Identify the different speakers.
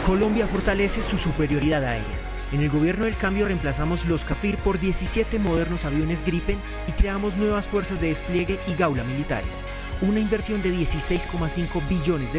Speaker 1: Colombia fortalece su superioridad aérea. En el gobierno del cambio reemplazamos los Cafir por 17 modernos aviones Gripen y creamos nuevas fuerzas de despliegue y gaula militares. Una inversión de 16,5 billones de